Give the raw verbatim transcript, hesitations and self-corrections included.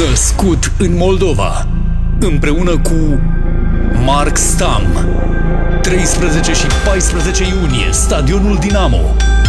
Născut în Moldova, împreună cu Mark Stam. treisprezece și paisprezece iunie, Stadionul Dinamo.